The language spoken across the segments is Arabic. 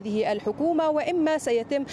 هذه الحكومة، وإما سيتم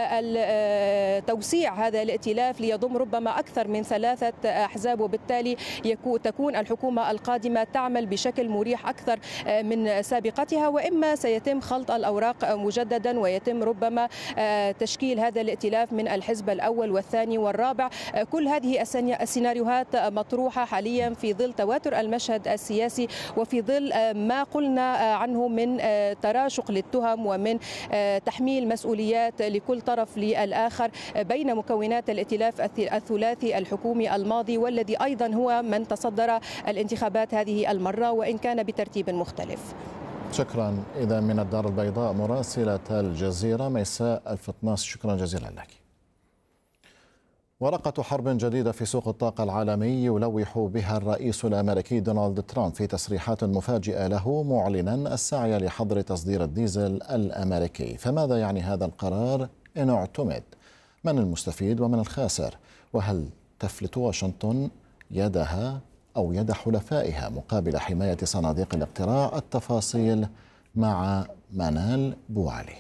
توسيع هذا الائتلاف ليضم ربما أكثر من 3 أحزاب، وبالتالي تكون الحكومة القادمة تعمل بشكل مريح أكثر من سابقتها، وإما سيتم خلط الأوراق مجددا ويتم ربما تشكيل هذا الائتلاف من الحزب الأول والثاني والرابع. كل هذه السيناريوهات مطروحة حاليا في ظل تواتر المشهد السياسي، وفي ظل ما قلنا عنه من تراشق للتهم ومن تحميل مسؤوليات لكل طرف للآخر بين مكونات الائتلاف الثلاثي الحكومي الماضي، والذي أيضا هو من تصدر الانتخابات هذه المرة وإن كان بترتيب مختلف. شكرا. إذا من الدار البيضاء مراسلة الجزيرة ميساء الفطناس، شكرا جزيلا لك. ورقة حرب جديدة في سوق الطاقة العالمي يلوح بها الرئيس الأمريكي دونالد ترامب في تصريحات مفاجئة له، معلنا السعي لحظر تصدير الديزل الأمريكي. فماذا يعني هذا القرار إن اعتمد؟ من المستفيد ومن الخاسر؟ وهل تفلت واشنطن يدها أو يد حلفائها مقابل حماية صناديق الاقتراع؟ التفاصيل مع منال بوعلي.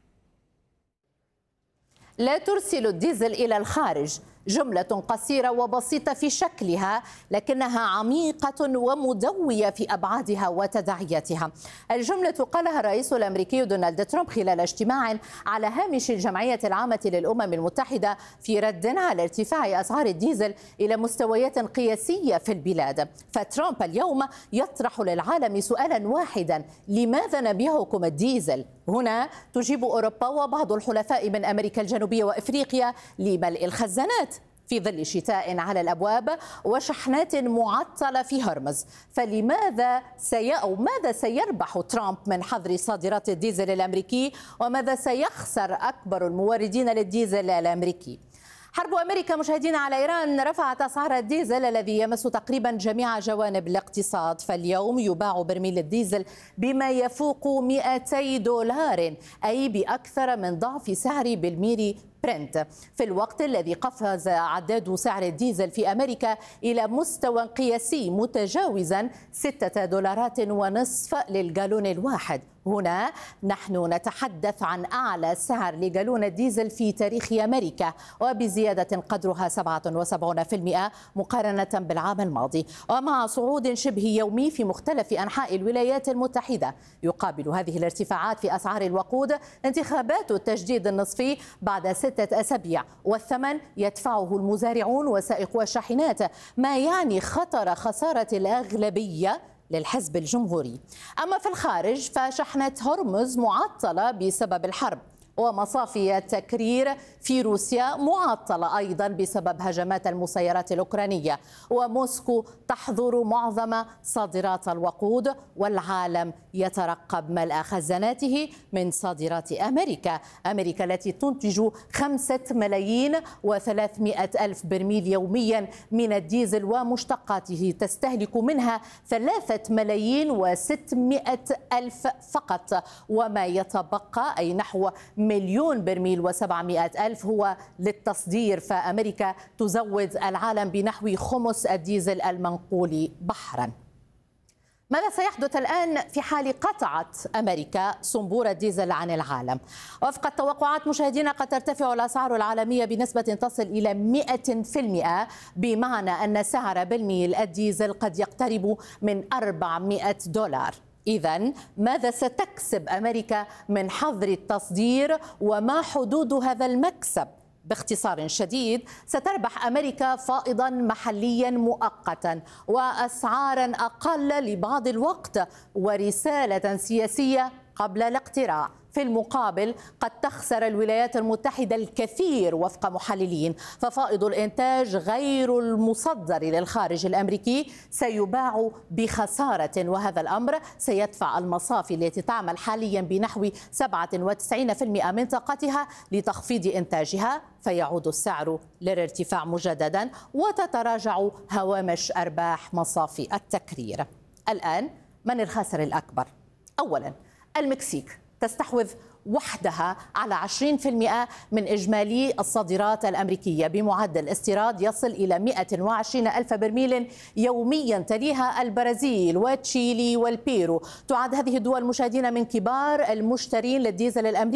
لا ترسل الديزل إلى الخارج، جملة قصيرة وبسيطة في شكلها لكنها عميقة ومدوية في أبعادها وتداعياتها. الجملة قالها الرئيس الأمريكي دونالد ترامب خلال اجتماع على هامش الجمعية العامة للأمم المتحدة في رد على ارتفاع أسعار الديزل إلى مستويات قياسية في البلاد. فترامب اليوم يطرح للعالم سؤالا واحدا: لماذا نبيعكم الديزل؟ هنا تجيب أوروبا وبعض الحلفاء من أمريكا الجنوبية وإفريقيا لملء الخزانات في ظل شتاء على الأبواب وشحنات معطلة في هرمز. فلماذا ماذا سيربح ترامب من حظر صادرات الديزل الأمريكي، وماذا سيخسر أكبر الموردين للديزل الأمريكي؟ حرب أمريكا مشاهدينا على إيران رفعت أسعار الديزل الذي يمس تقريبا جميع جوانب الاقتصاد. فاليوم يباع برميل الديزل بما يفوق $200، أي بأكثر من ضعف سعر بالميري برنت، في الوقت الذي قفز عداد سعر الديزل في أمريكا إلى مستوى قياسي متجاوزا $6.50 للجالون الواحد. هنا نحن نتحدث عن أعلى سعر لجالون الديزل في تاريخ أمريكا، وبزيادة قدرها 77% مقارنة بالعام الماضي، ومع صعود شبه يومي في مختلف أنحاء الولايات المتحدة. يقابل هذه الارتفاعات في أسعار الوقود انتخابات التجديد النصفي بعد 6 أسابيع، والثمن يدفعه المزارعون وسائقو الشاحنات، ما يعني خسارة الأغلبية للحزب الجمهوري. أما في الخارج فشحنة هرمز معطلة بسبب الحرب، ومصافي التكرير في روسيا معطلة أيضا بسبب هجمات المسيرات الأوكرانية، وموسكو تحظر معظم صادرات الوقود، والعالم يترقب ملء خزاناته من صادرات أمريكا التي تنتج 5,300,000 برميل يوميا من الديزل ومشتقاته، تستهلك منها 3,600,000 فقط، وما يتبقى أي نحو 1,000,000 برميل و700,000 هو للتصدير. فأمريكا تزود العالم بنحو خمس الديزل المنقول بحرا. ماذا سيحدث الآن في حال قطعت أمريكا صنبور الديزل عن العالم؟ وفق التوقعات مشاهدينا قد ترتفع الأسعار العالمية بنسبة تصل إلى 100%، بمعنى أن سعر برميل الديزل قد يقترب من $400. إذن ماذا ستكسب أمريكا من حظر التصدير، وما حدود هذا المكسب؟ باختصار شديد، ستربح أمريكا فائضا محليا مؤقتا وأسعارا أقل لبعض الوقت ورسالة سياسية قبل الاقتراع. في المقابل قد تخسر الولايات المتحدة الكثير وفق محللين، ففائض الإنتاج غير المصدر للخارج الأمريكي سيباع بخسارة، وهذا الأمر سيدفع المصافي التي تعمل حاليا بنحو 97% من طاقتها لتخفيض إنتاجها، فيعود السعر للارتفاع مجددا وتتراجع هوامش أرباح مصافي التكرير. الآن من الخاسر الأكبر؟ أولا المكسيك تستحوذ وحدها على 20% من إجمالي الصادرات الأمريكية بمعدل استيراد يصل إلى 120 ألف برميل يوميا، تليها البرازيل وتشيلي والبيرو. تعد هذه الدول مشاهدين من كبار المشترين للديزل الأمريكي